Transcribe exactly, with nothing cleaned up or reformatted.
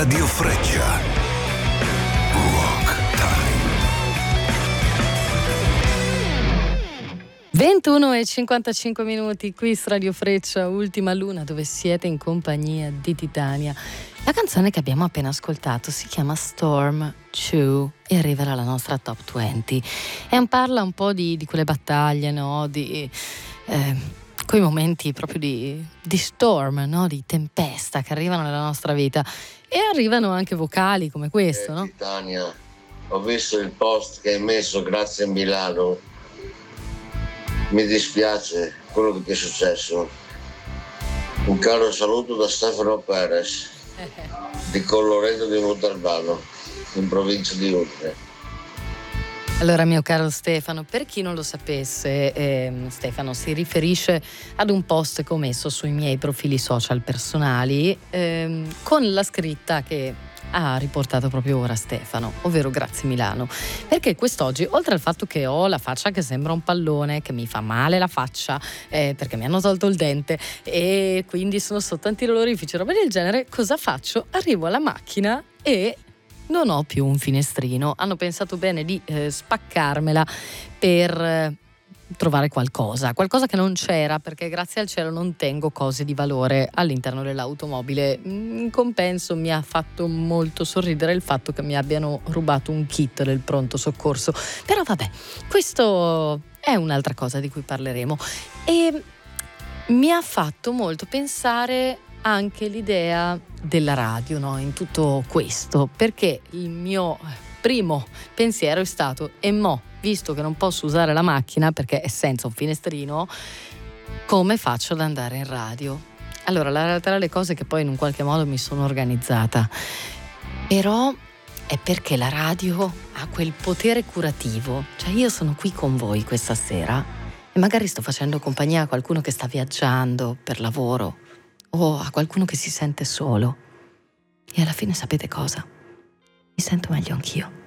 Radio Freccia. Rock Time. ventuno e cinquantacinque minuti qui su Radio Freccia, Ultima Luna, dove siete in compagnia di Titania. La canzone che abbiamo appena ascoltato si chiama Storm due e arriva alla nostra top venti e parla un po' di, di quelle battaglie, no? Di eh, quei momenti proprio di, di storm, no? Di tempesta che arrivano nella nostra vita, e arrivano anche vocali come questo, eh, no? Titania, ho visto il post che hai messo, grazie a Milano. Mi dispiace quello che è successo. Un caro saluto da Stefano Perez di Colloredo di Montalbano, in provincia di Udine. Allora, mio caro Stefano, per chi non lo sapesse, eh, Stefano si riferisce ad un post che ho messo sui miei profili social personali eh, con la scritta che ha riportato proprio ora Stefano, ovvero grazie Milano, perché quest'oggi, oltre al fatto che ho la faccia che sembra un pallone, che mi fa male la faccia eh, perché mi hanno tolto il dente e quindi sono sotto antirolorifici, roba del genere, cosa faccio? Arrivo alla macchina e non ho più un finestrino. Hanno pensato bene di eh, spaccarmela per eh, trovare qualcosa, qualcosa che non c'era, perché grazie al cielo non tengo cose di valore all'interno dell'automobile. In compenso mi ha fatto molto sorridere il fatto che mi abbiano rubato un kit del pronto soccorso. Però vabbè, questo è un'altra cosa di cui parleremo. E mi ha fatto molto pensare anche l'idea della radio, no? In tutto questo, perché il mio primo pensiero è stato: e mo, visto che non posso usare la macchina perché è senza un finestrino, come faccio ad andare in radio? Allora, la realtà delle cose è che poi in un qualche modo mi sono organizzata, però è perché la radio ha quel potere curativo. Cioè, io sono qui con voi questa sera e magari sto facendo compagnia a qualcuno che sta viaggiando per lavoro o a qualcuno che si sente solo, e alla fine sapete cosa? Mi sento meglio anch'io.